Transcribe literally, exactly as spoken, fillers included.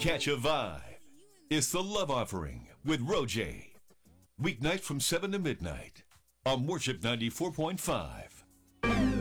Catch a vibe. It's the Love Offering with Roger. Weeknights from seven to midnight on Worship ninety-four point five.